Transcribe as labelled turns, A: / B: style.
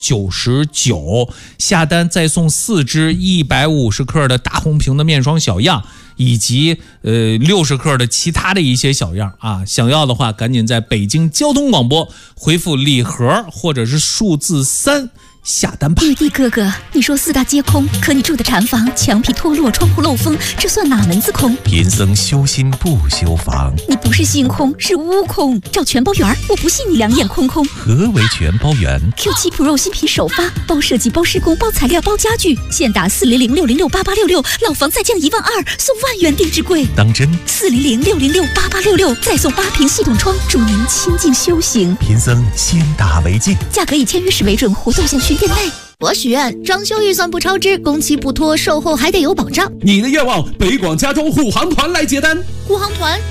A: 99，下单再送4支150克的大红瓶的面霜小样，以及60克的其他的一些小样啊。想要的话，赶紧在北京交通广播回复礼盒或者是数字3下单吧。
B: 玉帝哥哥，你说4大皆空，可你住的禅房墙皮脱落，窗户漏风，这算哪门子空？
C: 贫僧修心不修房。
B: 你不是心空，是悟空。找全包圆，我不信你两眼空空。
C: 何为全包圆
B: ？Q7 Pro 新品首发，包设计、包施工、包材料、包家具，现打400-606-8866，老房再降12000，送万元定制柜。
C: 当真
B: ？400-606-8866，再送8瓶系统窗，祝您清静修行。
C: 贫僧先打为敬，
B: 价格以签约时为准，活动限需店内。
D: 我许愿装修预算不超支，工期不拖，售后还得有保障。
E: 你的愿望，北广家中虎航团来接单。
D: 虎航团